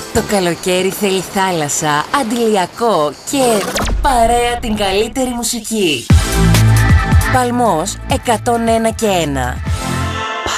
Το καλοκαίρι θέλει θάλασσα, αντιλιακό και παρέα την καλύτερη μουσική. Παλμός 101 και 1.